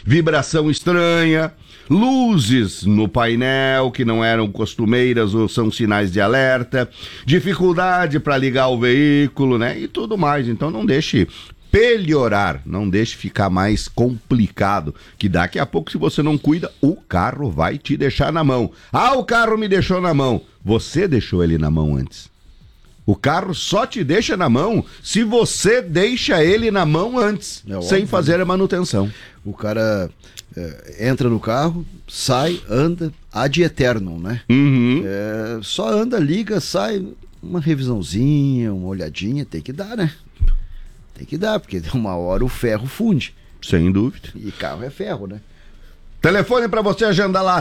vibração estranha, luzes no painel que não eram costumeiras ou são sinais de alerta, dificuldade para ligar o veículo, né? E tudo mais. Então não deixe piorar, não deixe ficar mais complicado, que daqui a pouco, se você não cuida, o carro vai te deixar na mão. Ah, o carro me deixou na mão. Você deixou ele na mão antes. O carro só te deixa na mão se você deixa ele na mão antes, sem fazer a manutenção. O cara entra no carro, sai, anda, ad eternum, né? Uhum. Só anda, liga, sai, uma revisãozinha, uma olhadinha, tem que dar, né? Tem que dar, porque uma hora o ferro funde. Sem dúvida. E carro é ferro, né? Telefone para você agendar lá,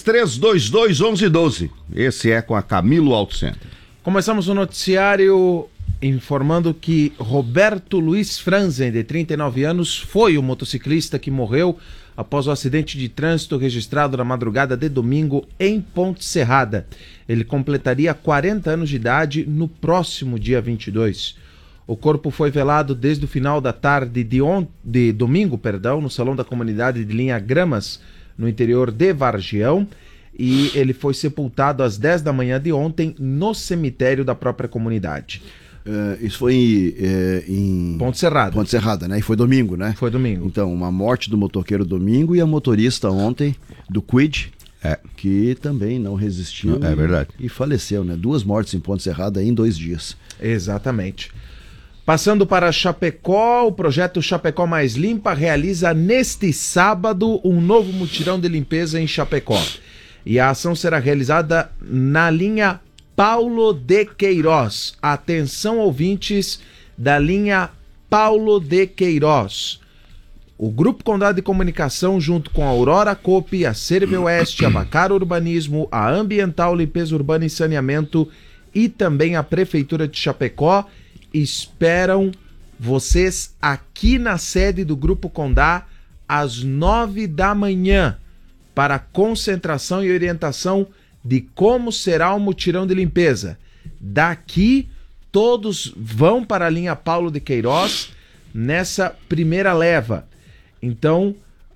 3322-1112. Esse é com a Camilo Auto Center. Começamos o noticiário informando que Roberto Luiz Franzen, de 39 anos, foi o motociclista que morreu após o acidente de trânsito registrado na madrugada de domingo em Ponte Serrada. Ele completaria 40 anos de idade no próximo dia 22. O corpo foi velado desde o final da tarde de domingo, no salão da comunidade de Linha Gramas, no interior de Vargião, e ele foi sepultado às 10 da manhã de ontem no cemitério da própria comunidade. Isso foi em Ponte Serrada. Ponte Serrada, né? E foi domingo, né? Foi domingo. Então, uma morte do motoqueiro domingo e a motorista ontem do Quid, que também não resistiu. É verdade. E faleceu, né? 2 mortes em Ponte Serrada em 2 dias. Exatamente. Passando para Chapecó, o projeto Chapecó Mais Limpa realiza neste sábado um novo mutirão de limpeza em Chapecó. E a ação será realizada na linha Paulo de Queiroz. Atenção, ouvintes da linha Paulo de Queiroz. O Grupo Condado de Comunicação, junto com a Aurora Coop, a Cerve Oeste, a Bacara Urbanismo, a Ambiental Limpeza Urbana e Saneamento e também a Prefeitura de Chapecó, esperam vocês aqui na sede do Grupo Condá às 9 da manhã para concentração e orientação de como será o mutirão de limpeza. Daqui, todos vão para a linha Paulo de Queiroz nessa primeira leva. Então,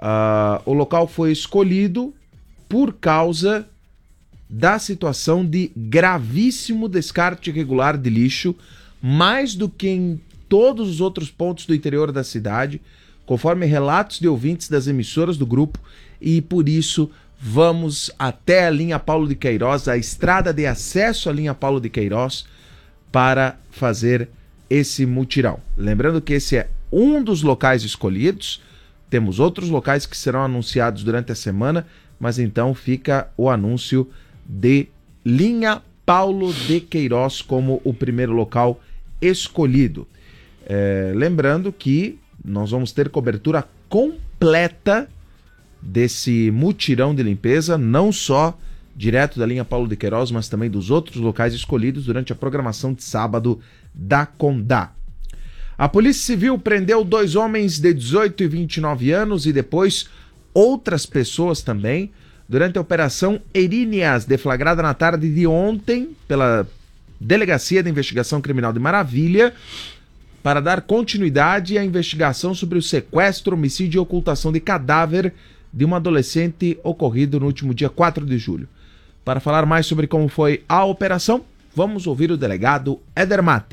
o local foi escolhido por causa da situação de gravíssimo descarte irregular de lixo, mais do que em todos os outros pontos do interior da cidade, conforme relatos de ouvintes das emissoras do grupo, e por isso vamos até a linha Paulo de Queiroz, a estrada de acesso à linha Paulo de Queiroz, para fazer esse mutirão. Lembrando que esse é um dos locais escolhidos, temos outros locais que serão anunciados durante a semana, mas então fica o anúncio de linha Paulo de Queiroz como o primeiro local escolhido. Lembrando que nós vamos ter cobertura completa desse mutirão de limpeza, não só direto da linha Paulo de Queiroz, mas também dos outros locais escolhidos durante a programação de sábado da Condá. A Polícia Civil prendeu 2 homens de 18 e 29 anos e depois outras pessoas também durante a Operação Eríneas, deflagrada na tarde de ontem pela Delegacia de Investigação Criminal de Maravilha, para dar continuidade à investigação sobre o sequestro, homicídio e ocultação de cadáver de uma adolescente ocorrido no último dia 4 de julho. Para falar mais sobre como foi a operação, vamos ouvir o delegado Éder Mate.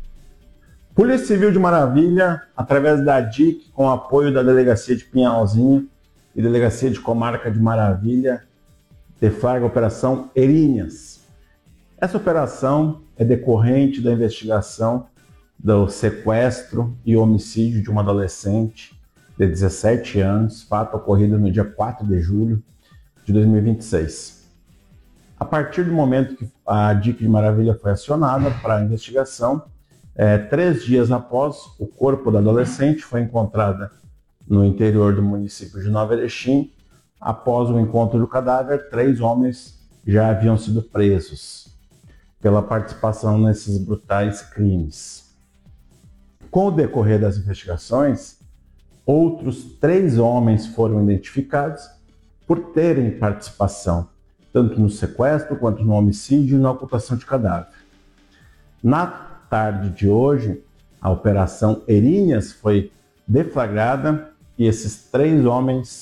Polícia Civil de Maravilha, através da DIC, com apoio da Delegacia de Pinhalzinho e Delegacia de Comarca de Maravilha, deflagra a Operação Eríneas. Essa operação é decorrente da investigação do sequestro e homicídio de uma adolescente de 17 anos, fato ocorrido no dia 4 de julho de 2026. A partir do momento que a DIC de Maravilha foi acionada para a investigação, 3 dias após, o corpo da adolescente foi encontrado no interior do município de Nova Erechim. Após o encontro do cadáver, 3 homens já haviam sido presos pela participação nesses brutais crimes. Com o decorrer das investigações, outros 3 homens foram identificados por terem participação, tanto no sequestro quanto no homicídio e na ocultação de cadáver. Na tarde de hoje, a Operação Eríneas foi deflagrada e esses 3 homens